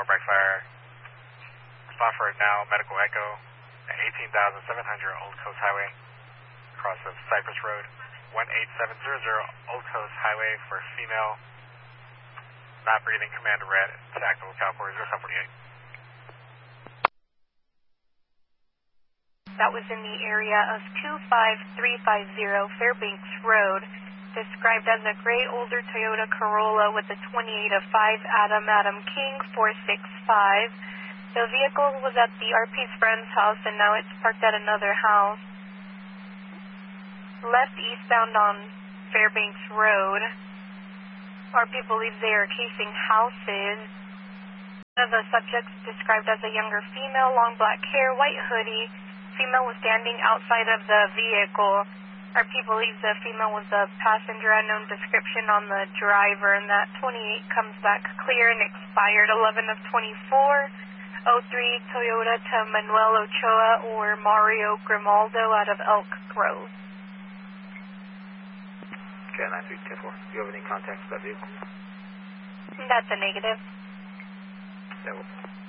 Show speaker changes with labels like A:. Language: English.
A: 4 break fire. Respond for now, medical echo at 18,700 Old Coast Highway, across of Cypress Road, 18700 Old Coast Highway for female, not breathing, command red, tactical California 0748.
B: That was in the area of 25350 Fairbanks Road, described as a gray older Toyota Corolla with a 28 of 5 Adam King 465. The vehicle was at the RP's friend's house and now it's parked at another house. Left eastbound on Fairbanks Road. RP believes they are casing houses. One of the subjects described as a younger female, long black hair, white hoodie. Female was standing outside of the vehicle. RP believes the female was a passenger, unknown description on the driver, and that 28 comes back clear and expired 11 of 24. 03 Toyota to Manuel Ochoa or Mario Grimaldo out of Elk Grove.
C: Okay, 9310-4. Do you have any contacts with that vehicle?
B: That's a negative.
C: Yeah, well.